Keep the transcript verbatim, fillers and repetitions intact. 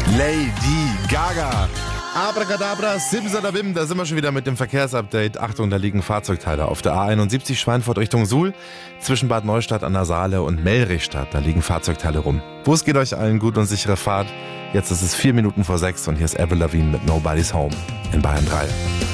Lady Gaga. Abracadabra, Simsalabim, da sind wir schon wieder mit dem Verkehrsupdate. Achtung, da liegen Fahrzeugteile auf der A einundsiebzig Schweinfurt Richtung Suhl. Zwischen Bad Neustadt an der Saale und Mellrichstadt, da liegen Fahrzeugteile rum. Wo es geht euch allen gut und sichere Fahrt. Jetzt ist es vier Minuten vor sechs und hier ist Avril Lavigne mit Nobody's Home in Bayern drei.